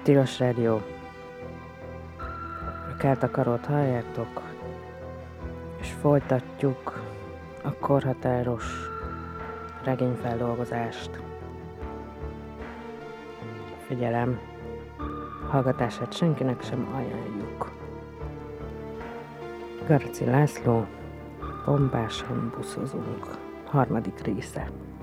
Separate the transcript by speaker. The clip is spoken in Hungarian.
Speaker 1: Tilos Rádió. A Keltakarót halljátok, és folytatjuk a korhatáros regényfeldolgozást. Figyelem, hallgatását senkinek sem ajánljuk. Garci László, Bombásan buszozunk. 3. része.